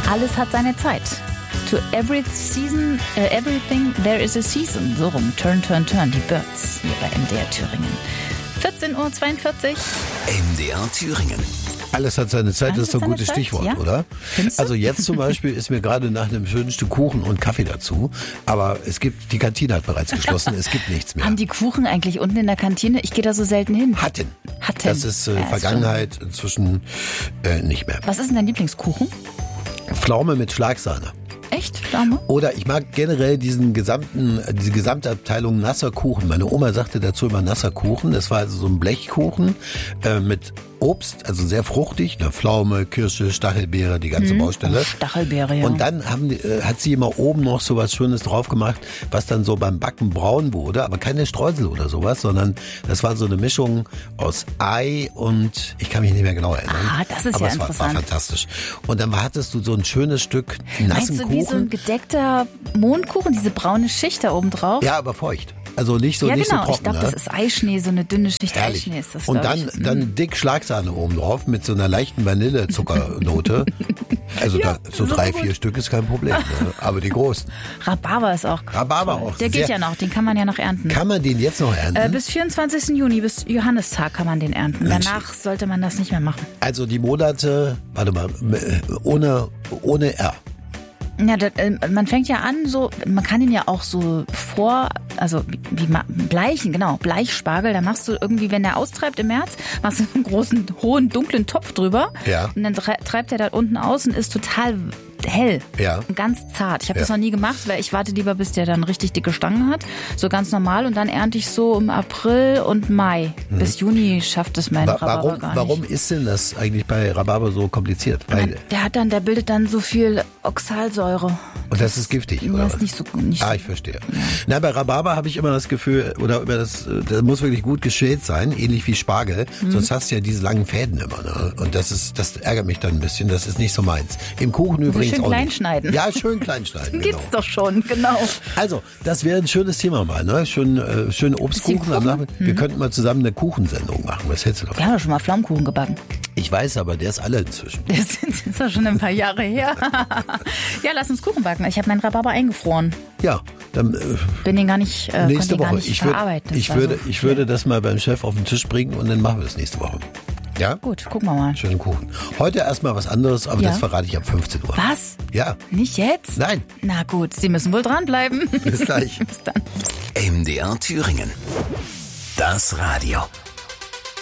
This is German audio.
Alles hat seine Zeit. To every season, everything there is a season. So rum. Turn, turn, turn. Die Birds hier bei MDR Thüringen. 14:42 Uhr. MDR Thüringen. Alles hat seine Zeit, das ist so ein gutes Stichwort, ja? oder? Also jetzt zum Beispiel ist mir gerade nach einem schönen Stück Kuchen und Kaffee dazu, aber die Kantine hat bereits geschlossen, es gibt nichts mehr. Haben die Kuchen eigentlich unten in der Kantine? Ich gehe da so selten hin. Hatten. Das ist Vergangenheit, inzwischen nicht mehr. Was ist denn dein Lieblingskuchen? Pflaume mit Schlagsahne. Echt? Pflaume? Oder ich mag generell diese gesamte Abteilung nasser Kuchen. Meine Oma sagte dazu immer nasser Kuchen. Das war also so ein Blechkuchen mit Obst, also sehr fruchtig, eine Pflaume, Kirsche, Stachelbeere, die ganze Baustelle. Oh, Stachelbeere, ja. Und dann hat sie immer oben noch so was Schönes drauf gemacht, was dann so beim Backen braun wurde, aber keine Streusel oder sowas, sondern das war so eine Mischung aus Ei und ich kann mich nicht mehr genau erinnern. Ah, das ist aber ja es interessant. war fantastisch. Und dann hattest du so ein schönes Stück nassen Meinst du, Kuchen. wie so ein gedeckter Mondkuchen, diese braune Schicht da oben drauf? Ja, aber feucht. Also nicht so, ja, nicht genau. so trocken. Ich glaube, das ist Eischnee, so eine dünne Schicht Ehrlich. Eischnee ist das. Und dann dick Schlagsahne oben drauf mit so einer leichten Vanillezuckernote. Also Ja, so so 3, gut. 4 Stück ist kein Problem. Ne? Aber die großen. Rhabarber ist auch Rhabarber toll. auch Der geht ja noch, den kann man ja noch ernten. Kann man den jetzt noch ernten? Bis 24. Juni, bis Johannistag kann man den ernten. Danach sollte man das nicht mehr machen. Also die Monate, warte mal, ohne R. Ja, man fängt ja an, so, man kann ihn ja auch so bleichen, genau, Bleichspargel, da machst du irgendwie, wenn der austreibt im März, machst du einen großen, hohen, dunklen Topf drüber. Ja. Und dann treibt er da unten aus und ist total hell. Ja. Und ganz zart. Ich habe das noch nie gemacht, weil ich warte lieber, bis der dann richtig dicke Stangen hat. So ganz normal. Und dann ernte ich so im April und Mai. Bis Juni schafft es mein Rhabarber gar nicht. Warum ist denn das eigentlich bei Rhabarber so kompliziert? Weil, Der bildet dann so viel Oxalsäure. und das ist giftig, oder? Das ist nicht so. Ich verstehe. Na, bei Rhabarber habe ich immer das Gefühl, das muss wirklich gut geschält sein, ähnlich wie Spargel. Sonst hast du ja diese langen Fäden immer. Ne? Und das ärgert mich dann ein bisschen. Das ist nicht so meins. Im Kuchen übrigens schön auch klein nicht. schneiden. Ja, schön klein schneiden. Geht's doch schon, genau. Also, das wäre ein schönes Thema mal, ne? Schön Obstkuchen am Nachmittag. Wir könnten mal zusammen eine Kuchensendung machen. Was hältst du davon? Wir haben ja schon mal Pflaumenkuchen gebacken. Ich weiß, aber der ist alle inzwischen. Das ist doch schon ein paar Jahre her. Ja, lass uns Kuchen backen. Ich habe meinen Rhabarber eingefroren. Ja, dann Bin den gar nicht, nächste konnte den gar Woche. nicht verarbeiten. Ich würde das mal beim Chef auf den Tisch bringen und dann machen wir das nächste Woche. Ja? Gut, gucken wir mal. Schönen Kuchen. Heute erstmal was anderes, aber das verrate ich ab 15 Uhr. Was? Ja. Nicht jetzt? Nein. Na gut, Sie müssen wohl dranbleiben. Bis gleich. Bis dann. MDR Thüringen. Das Radio.